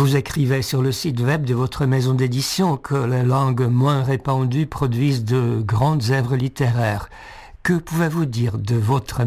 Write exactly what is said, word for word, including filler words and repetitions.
Vous écrivez sur le site web de votre maison d'édition que les langues moins répandues produisent de grandes œuvres littéraires. Que pouvez-vous dire de votre